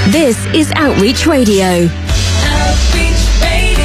This is Outreach Radio. Outreach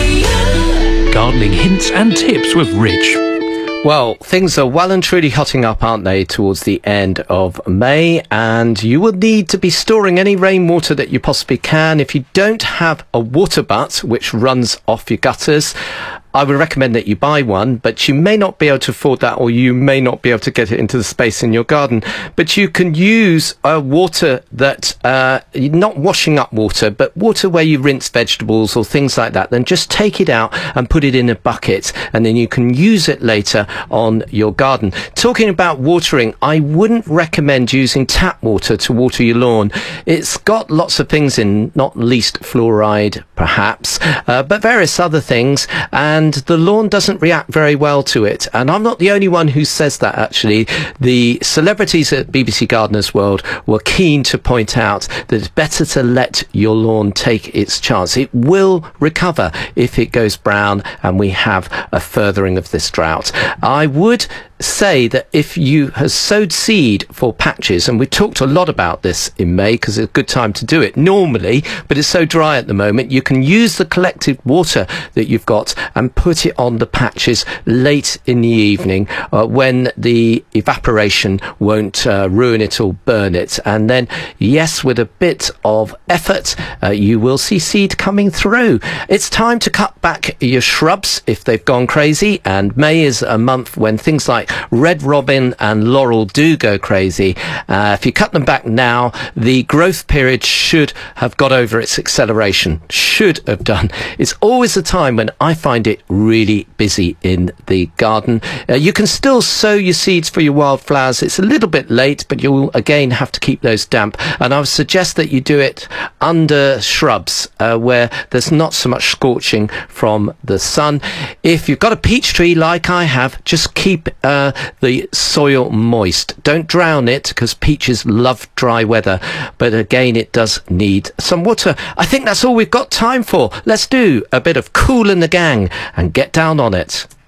Radio. Gardening hints and tips with Rich. Well, things are well and truly hotting up, aren't they, towards the end of May, and you will need to be storing any rainwater that you possibly can. If you don't have a water butt which runs off your gutters, I would recommend that you buy one, but you may not be able to afford that, or you may not be able to get it into the space in your garden. But you can use water that, not washing up water, but water where you rinse vegetables or things like that. Then just take it out and put it in a bucket, and then you can use it later on your garden. Talking about watering, I wouldn't recommend using tap water to water your lawn. It's got lots of things in, not least fluoride, perhaps, but various other things, and the lawn doesn't react very well to it. And I'm not the only one who says that, actually. The celebrities at BBC Gardeners World were keen to point out that it's better to let your lawn take its chance. It will recover if it goes brown and we have a furthering of this drought. I would say that if you have sowed seed for patches, and we talked a lot about this in May because it's a good time to do it normally, but it's so dry at the moment, you can use the collected water that you've got and put it on the patches late in the evening when the evaporation won't ruin it or burn it. And then, yes, with a bit of effort, you will see seed coming through. It's time to cut back your shrubs if they've gone crazy, and May is a month when things like red robin and laurel do go crazy. If you cut them back now, the growth period should have got over its acceleration. Should have done. It's always a time when I find it really busy in the garden. You can still sow your seeds for your wildflowers. It's a little bit late, but you'll again have to keep those damp. And I would suggest that you do it under shrubs where there's not so much scorching from the sun. If you've got a peach tree like I have, just keep the soil moist. Don't drown it, because peaches love dry weather, but again it does need some water. I think that's all we've got time for. Let's do a bit of Kool and the Gang and get down on it.